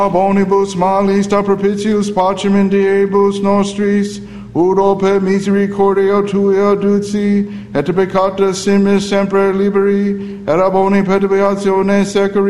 Bonibus malis da propitius pacem in diebus nostris, ut per misericordia tua duci, et peccata simis sempre liberi, et ab omni perturbazione securi